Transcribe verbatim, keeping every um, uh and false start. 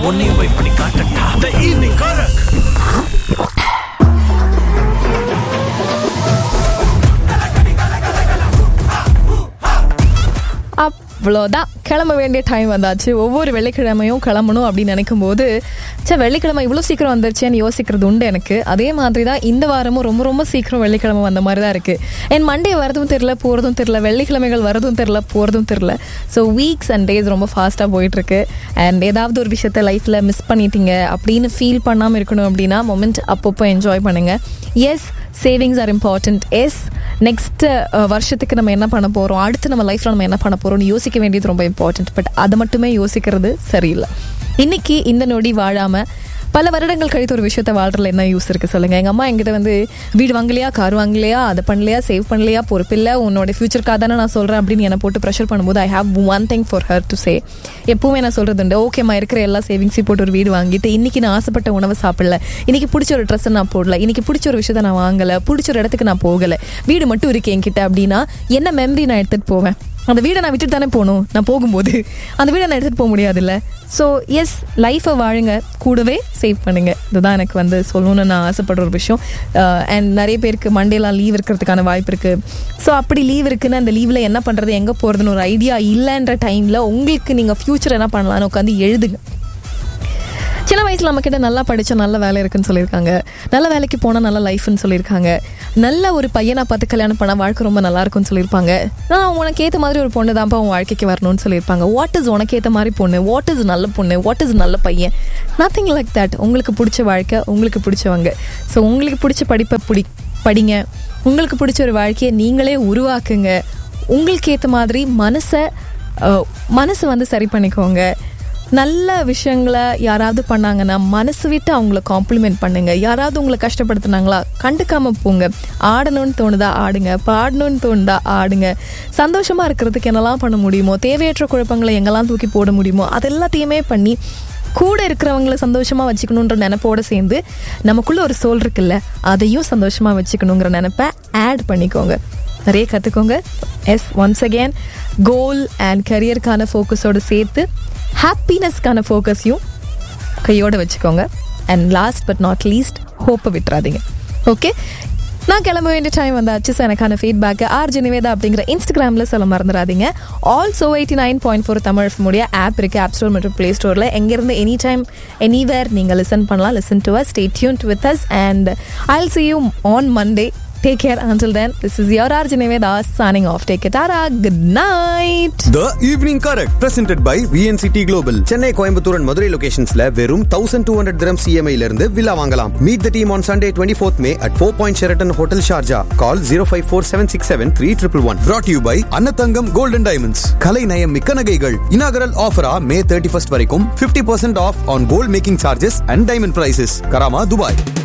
உன்னையும் போய் பண்ணி காட்டட்டா. The evening Karak. அவ்வளோதான், கிளம்ப வேண்டிய டைம் வந்தாச்சு. ஒவ்வொரு வெள்ளிக்கிழமையும் கிளம்பணும் அப்படின்னு நினைக்கும் போது சே வெள்ளிக்கிழமை இவ்வளோ சீக்கிரம் வந்துருச்சேன்னு யோசிக்கிறது உண்டு எனக்கு. அதே மாதிரி தான் இந்த வாரமும் ரொம்ப ரொம்ப சீக்கிரம் வெள்ளிக்கிழமை வந்த மாதிரி தான் இருக்குது. என் மண்டே வரதும் தெரில போகிறதும் தெரில, வெள்ளிக்கிழமைகள் வரதும் தெரில போகிறதும் தெரில. ஸோ வீக்ஸ் அண்ட் டேஸ் ரொம்ப ஃபாஸ்ட்டாக போயிட்டுருக்கு. அண்ட் ஏதாவது ஒரு விஷயத்த லைஃப்பில் மிஸ் பண்ணிட்டீங்க அப்படின்னு ஃபீல் பண்ணாமல் இருக்கணும் அப்படின்னா மொமெண்ட் அப்பப்போ என்ஜாய் பண்ணுங்கள். S, savings are important. S, next வருஷத்துக்கு நம்ம என்ன பண்ண போகிறோம், அடுத்து நம்ம லைஃப்பில் நம்ம என்ன பண்ண போகிறோம்னு யோசிக்க வேண்டியது ரொம்ப இம்பார்ட்டன்ட். பட் அதை மட்டுமே யோசிக்கிறது சரியில்லை. இன்னைக்கு இந்த நொடி வாழாமல் பல வருடங்கள் கழித்து ஒரு விஷயத்த வாழ்றதுல என்ன யூஸ் இருக்குது சொல்லுங்கள். எங்கள் அம்மா என்கிட்ட வந்து வீடு வாங்கலையா, கார் வாங்கலையா, அதை பண்ணலையா, சேவ் பண்ணலையா, பொறுப்பில்லை, உன்னோட ஃபியூச்சருக்காக தானே நான் சொல்கிறேன் அப்படின்னு என்னை போட்டு ப்ரெஷர் பண்ணும்போது I have one thing for her to say. எப்பவுமே நான் சொல்கிறது உண்டு, ஓகேம்மா இருக்கிற எல்லா சேவிங்ஸையும் போட்டு ஒரு வீடு வாங்கிட்டு இன்றைக்கி நான் ஆசைப்பட்ட உணவை சாப்பிடல, இன்றைக்கி பிடிச்ச ஒரு ட்ரெஸ்ஸை நான் போடல, இன்றைக்கி பிடிச்ச ஒரு விஷயத்தை நான் வாங்கலை, பிடிச்ச ஒரு இடத்துக்கு நான் போகலை, வீடு மட்டும் இருக்கு என்கிட்ட அப்படின்னா என்ன மெமரி நான் எடுத்துகிட்டு போவேன்? அந்த வீடை நான் விட்டுட்டு தானே போகணும். நான் போகும்போது அந்த வீடை நான் எடுத்துகிட்டு போக முடியாதுல்ல. ஸோ எஸ், லைஃப்பை வாழுங்க, கூடவே சேவ் பண்ணுங்கள். இதுதான் எனக்கு வந்து சொல்லணும்னு நான் ஆசைப்படுற ஒரு விஷயம். அண்ட் நிறைய பேருக்கு மண்டேலாம் லீவ் இருக்கிறதுக்கான வாய்ப்பு இருக்குது. ஸோ அப்படி லீவ் இருக்குன்னு அந்த லீவில் என்ன பண்ணுறது, எங்கே போகிறதுன்னு ஒரு ஐடியா இல்லைன்ற டைமில் உங்களுக்கு நீங்கள் ஃப்யூச்சர் என்ன பண்ணலான்னு உட்காந்து எழுதுங்க. சின்ன வயசில் நம்மக்கிட்ட நல்லா படித்தா நல்ல வேலை இருக்குன்னு சொல்லியிருக்காங்க, நல்ல வேலைக்கு போனால் நல்ல லைஃப்னு சொல்லியிருக்காங்க, நல்ல ஒரு பையனை பார்த்து கல்யாணம் பண்ணால் வாழ்க்கை ரொம்ப நல்லா இருக்கும்னு சொல்லியிருப்பாங்க. நான் உனக்கு ஏற்ற மாதிரி ஒரு பொண்ணு தான்ப்பா உன் வாழ்க்கைக்கு வரணும்னு சொல்லியிருப்பாங்க. வாட் இஸ் உனக்கு ஏற்ற மாதிரி பொண்ணு, வாட் இஸ் நல்ல பொண்ணு, வாட் இஸ் நல்ல பையன்? Nothing like that. உங்களுக்கு பிடிச்ச வாழ்க்கை, உங்களுக்கு பிடிச்சவங்க. ஸோ உங்களுக்கு பிடிச்ச படிப்பை பிடி படிங்க, உங்களுக்கு பிடிச்ச ஒரு வாழ்க்கையை நீங்களே உருவாக்குங்க. உங்களுக்கு ஏற்ற மாதிரி மனசை மனசை வந்து சரி பண்ணிக்கோங்க. நல்ல விஷயங்களை யாராவது பண்ணாங்கன்னா மனசு விட்டு அவங்கள காம்ப்ளிமெண்ட் பண்ணுங்க. யாராவது உங்களை கஷ்டப்படுத்துனாங்களா கண்டுக்காமல் போங்க. ஆடணும்னு தோணுதா ஆடுங்க, பாடணும்னு தோணுதா ஆடுங்க. சந்தோஷமாக இருக்கிறதுக்கு என்னெல்லாம் பண்ண முடியுமோ, தேவையற்ற குழப்பங்களை எங்கெல்லாம் தூக்கி போட முடியுமோ அதெல்லாத்தையுமே பண்ணி கூட இருக்கிறவங்கள சந்தோஷமாக வச்சுக்கணுன்ற நினைப்போடு சேர்ந்து நமக்குள்ளே ஒரு சோல் இருக்குல்ல, அதையும் சந்தோஷமாக வச்சுக்கணுங்கிற நினைப்பை ஆட் பண்ணிக்கோங்க. நிறைய கற்றுக்கோங்க. S, once again goal and கரியருக்கான ஃபோக்கஸோடு சேர்த்து ஹாப்பினஸ்க்கான ஃபோக்கஸையும் கையோடு வச்சுக்கோங்க. And last but not least, ஹோப்பை விட்டுறாதீங்க. ஓகே, நான் கிளம்ப வேண்டிய டைம் வந்தாச்சு. ஸோ எனக்கான ஃபீட்பேக்கு ஆர்ஜி நிவேதா அப்படிங்கிற இன்ஸ்டாகிராமில் சொல்ல மறந்துடாதீங்க. Also eighty nine point four Tamil முடிய ஆப் இருக்குது ஆப் ஸ்டோர் மற்றும் ப்ளே ஸ்டோரில். எங்கேருந்து எனி டைம் எனிவேர் நீங்கள் லிசன் பண்ணலாம். Listen to us, stay tuned with us, and I'll see you on Monday. Take care until then. This is your Arjun Neveda signing off. Take it, Tara. Good night. The Evening Karak presented by V N C T Global. Chennai, Coimbatore and Madurai locationsல வெறும் twelve hundred dirham C M I ல இருந்து villa வாங்கலாம். Meet the team on Sunday twenty-fourth May at Four Point Sheraton Hotel Sharjah. Call zero five four seven six seven three one one. Brought to you by Annathangam Gold and Diamonds. கலை நயம் மிக்க நகைகள். Inaugural offer May thirty-first வரைக்கும் fifty percent off on gold making charges and diamond prices. Karama, Dubai.